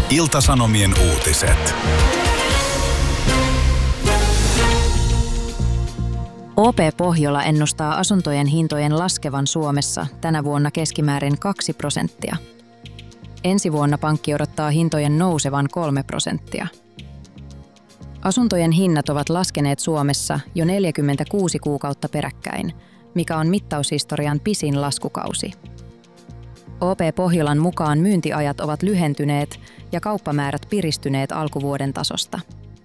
Ilta-Sanomien uutiset. OP Pohjola ennustaa asuntojen hintojen laskevan Suomessa tänä vuonna keskimäärin 2%. Ensi vuonna pankki odottaa hintojen nousevan 3%. Asuntojen hinnat ovat laskeneet Suomessa jo 46 kuukautta peräkkäin, mikä on mittaushistorian pisin laskukausi. OP Pohjolan mukaan myyntiajat ovat lyhentyneet ja kauppamäärät piristyneet alkuvuoden tasosta.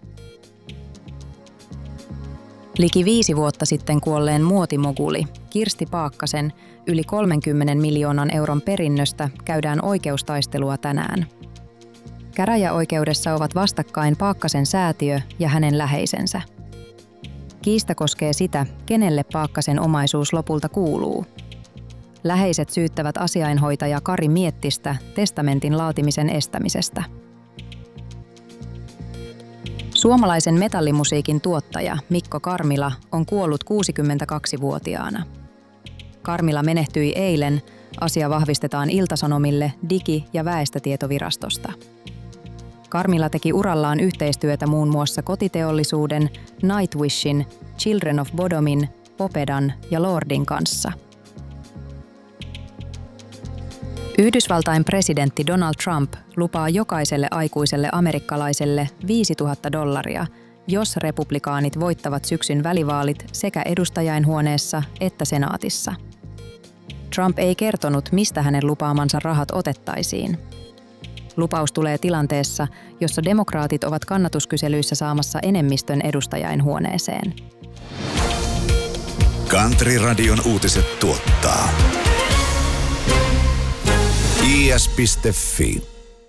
Liki 5 vuotta sitten kuolleen muotimoguli Kirsti Paakkasen yli 30 miljoonan euron perinnöstä käydään oikeustaistelua tänään. Käräjäoikeudessa ovat vastakkain Paakkasen säätiö ja hänen läheisensä. Kiista koskee sitä, kenelle Paakkasen omaisuus lopulta kuuluu. Läheiset syyttävät asiainhoitaja Kari Miettistä testamentin laatimisen estämisestä. Suomalaisen metallimusiikin tuottaja Mikko Karmila on kuollut 62-vuotiaana. Karmila menehtyi eilen, asia vahvistetaan Ilta-Sanomille Digi- ja väestötietovirastosta. Karmila teki urallaan yhteistyötä muun muassa kotiteollisuuden, Nightwishin, Children of Bodomin, Popedan ja Lordin kanssa. Yhdysvaltain presidentti Donald Trump lupaa jokaiselle aikuiselle amerikkalaiselle $5,000, jos republikaanit voittavat syksyn välivaalit sekä edustajainhuoneessa että senaatissa. Trump ei kertonut, mistä hänen lupaamansa rahat otettaisiin. Lupaus tulee tilanteessa, jossa demokraatit ovat kannatuskyselyissä saamassa enemmistön edustajainhuoneeseen. Country-radion uutiset tuottaa is.fi.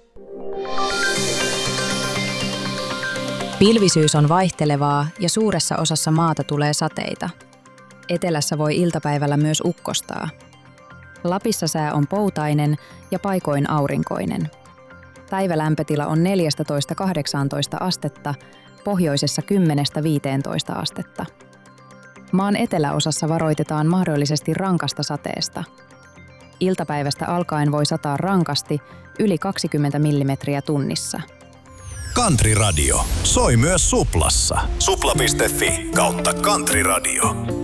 Pilvisyys on vaihtelevaa ja suuressa osassa maata tulee sateita. Etelässä voi iltapäivällä myös ukkostaa. Lapissa sää on poutainen ja paikoin aurinkoinen. Päivälämpötila on 14–18 astetta, pohjoisessa 10–15 astetta. Maan eteläosassa varoitetaan mahdollisesti rankasta sateesta. Iltapäivästä alkaen voi sataa rankasti yli 20 millimetriä tunnissa. Country Radio soi myös Suplassa. Supla.fi/Country Radio.